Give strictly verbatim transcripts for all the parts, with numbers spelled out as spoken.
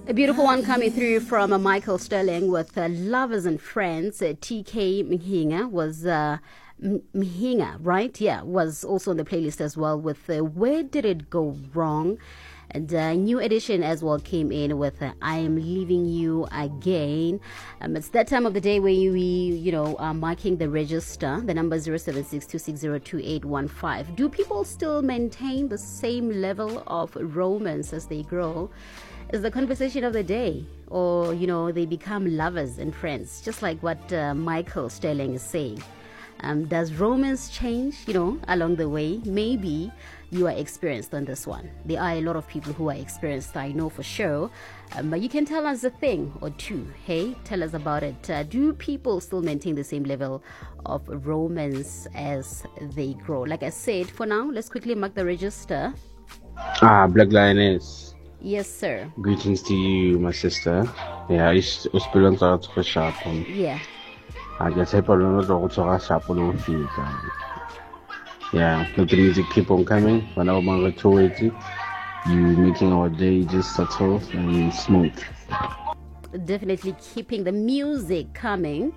A beautiful one coming through from uh, Michael Sterling with uh, Lovers and Friends. Uh, T K Mhinga was uh, M- Mhinga, right? Yeah, was also on the playlist as well with uh, Where Did It Go Wrong? And uh, new edition as well came in with uh, I Am Leaving You Again. Um, it's that time of the day where you, we, you know, are marking the register. The number zero seven six two six zero two eight one five. Do people still maintain the same level of romance as they grow? Is the conversation of the day, or you know, they become lovers and friends, just like what uh, Michael Sterling is saying. Um, does romance change, you know, along the way? Maybe you are experienced on this one. There are a lot of people who are experienced, I know for sure. Um, but you can tell us a thing or two. Hey, tell us about it. Uh, do people still maintain the same level of romance as they grow? Like I said, for now, let's quickly mark the register. Ah, Black Lioness. Yes, sir. Greetings to you, my sister. Yeah, it's it's been a for sharp. Yeah. I guess I probably not go to sharp on feet. Yeah, let the music keep on coming. When I'm on the you making our day just subtle and smooth. Definitely keeping the music coming.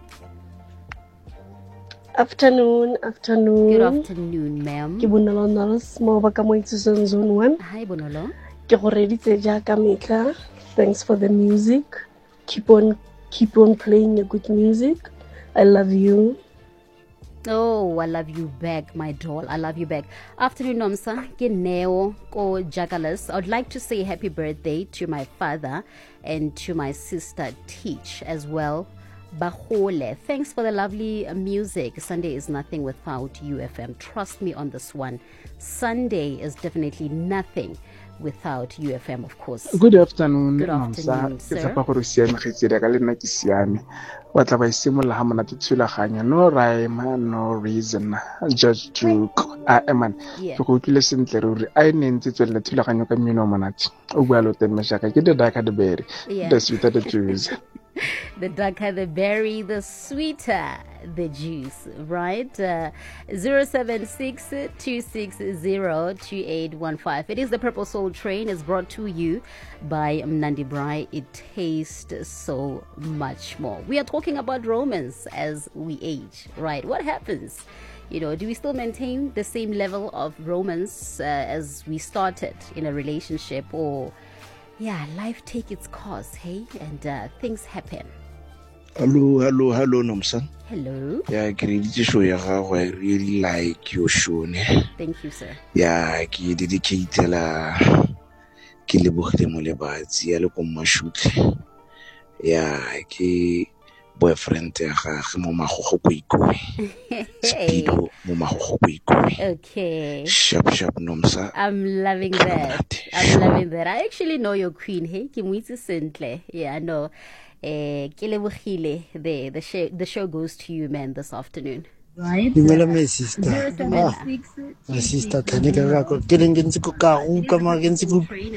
Afternoon, afternoon. Good afternoon, ma'am. Ke bonolo nalo small ba ka mo itseng zone one. Hi, bonolo. Ke go reditse jaaka metla. Thanks for the music. Keep on keep on playing your good music. I love you. Oh, I love you back, my doll. I love you back. Afternoon, Nomsa. Ke Neo ko Jagalas. I would like to say happy birthday to my father and to my sister Teach as well. Bahole. Thanks for the lovely uh, music. Sunday is nothing without U F M. Trust me on this one. Sunday is definitely nothing without U F M, of course. Good afternoon. Good afternoon, sir. Ke tsa go re siame ge tsela ka le nna ke siame. Wa tla ba isimolla ha mona tshulaganya no rhyme no reason just joke. Ah man. Ke go tlile sentle re re a ene ntse tswela thulaganyo ka mmino monate. O bua lo teng mashaka ke the darker the berry. The sweeter the juice. The darker the berry, the sweeter the juice, right? Uh, zero seven six two six zero two eight one five. It is the Purple Soul Train. It's brought to you by Mnandi Brai. It tastes so much more. We are talking about romance as we age, right? What happens? You know, do we still maintain the same level of romance uh, as we started in a relationship, or yeah, life take its course, hey, and uh, things happen. Hello, hello, hello, Nomsa. Hello. Yeah, credit show ya gago. I really like your show. Thank you, sir. Yeah, ke dedicate la ke lebogile mo lebatsi ya le ko mashutle. Yeah, ke boyfriend ya gagwe mo magogo ko ikoi. Speedo mo magogo ko ikoi. Okay. Sharp sharp, Nomsa. I'm loving that. I'm loving that. I actually know your queen. Hey, ke moitse sentle. Yeah, I know. Eh, ke lebogile. The the show the show goes to you, man, this afternoon. Right. Dumela my sister. Ah, my sister, thank you. Ke leng ke ntse ko ka utlwa ma ke ntse ko